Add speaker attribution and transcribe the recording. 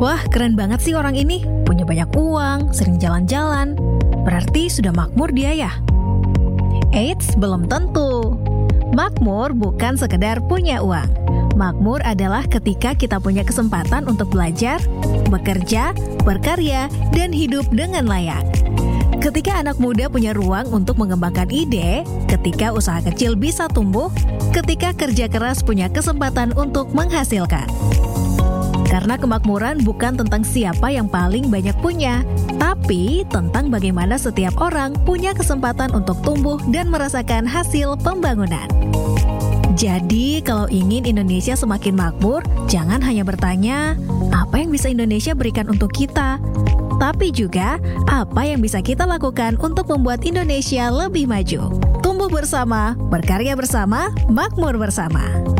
Speaker 1: Wah, keren banget sih orang ini. Punya banyak uang, sering jalan-jalan. Berarti sudah makmur dia ya? Eits, belum tentu. Makmur bukan sekedar punya uang. Makmur adalah ketika kita punya kesempatan untuk belajar, bekerja, berkarya, dan hidup dengan layak. Ketika anak muda punya ruang untuk mengembangkan ide, ketika usaha kecil bisa tumbuh, ketika kerja keras punya kesempatan untuk menghasilkan. Karena kemakmuran bukan tentang siapa yang paling banyak punya, tapi tentang bagaimana setiap orang punya kesempatan untuk tumbuh dan merasakan hasil pembangunan. Jadi, kalau ingin Indonesia semakin makmur, jangan hanya bertanya, apa yang bisa Indonesia berikan untuk kita? Tapi juga, apa yang bisa kita lakukan untuk membuat Indonesia lebih maju? Tumbuh bersama, berkarya bersama, makmur bersama.